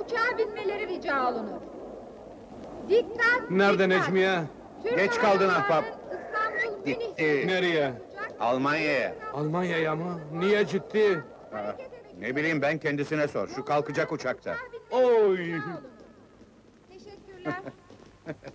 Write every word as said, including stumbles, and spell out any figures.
uçağa binmeleri rica olunur. Dikkat! Nerede dikkat! Necmiye? Türk Geç kaldın Hava ahbap. Yolları'nın İstanbul Münih Gitti. Nereye? Almanya'ya. Almanya'ya mı? Niye ciddi? Ha, ne bileyim ben, kendisine sor. Şu kalkacak uçakta. Oy! Teşekkürler.